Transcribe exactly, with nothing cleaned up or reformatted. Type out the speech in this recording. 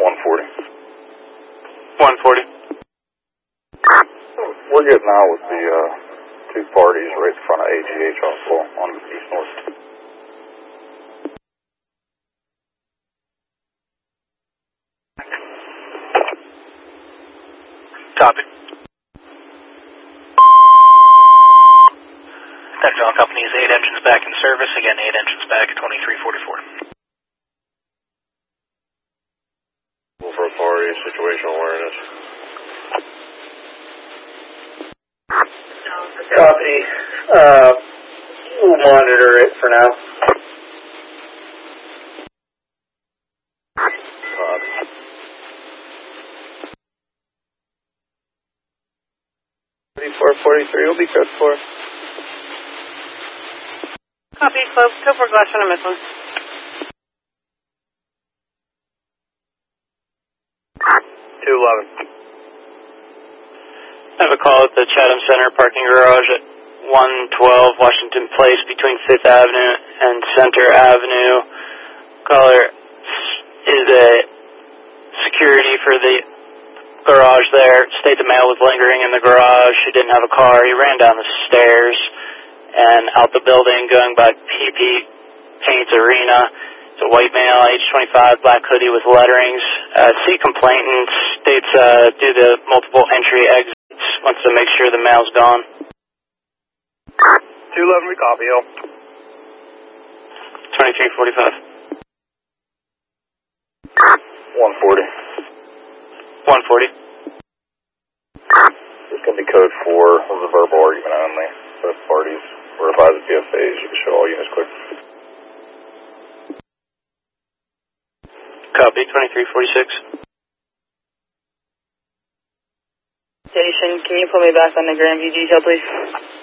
one forty. one forty. We're getting out with the uh, two parties right in front of A G H Hospital on the east-north. Copy. Central Company is eight engines back in service. Again, eight engines back at twenty-three forty-four. For a party, situational awareness. Copy. Uh, we'll monitor it for now. thirty-four forty-three will be code four. Copy, folks. Go for glass on a missile. two eleven. I have a call at the Chatham Center parking garage at one twelve Washington Place between fifth Avenue and Center Avenue. Caller is a security for the garage there. State the male was lingering in the garage. He didn't have a car. He ran down the stairs and out the building going by P P Paints Arena. It's a white male, age twenty-five, black hoodie with letterings. Uh, C complainant states uh, due to multiple entry exits, wants to make sure the male's gone. two eleven, we copy, Hill. twenty-three forty-five. one forty. one forty. It's going to be code four. It was a verbal argument only. Both parties were advised of P F As. You can show all units quick. Copy, twenty-three forty-six. Station, can you put me back on the Grandview detail, please?